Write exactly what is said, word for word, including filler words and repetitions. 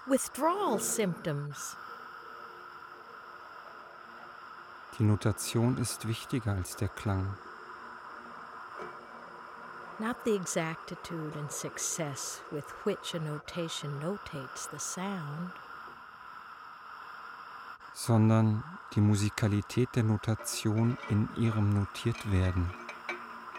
withdrawal symptoms. Die Notation ist wichtiger als der Klang. Not the exactitude and success with which a notation notates the sound, sondern die Musikalität der Notation in ihrem Notiertwerden.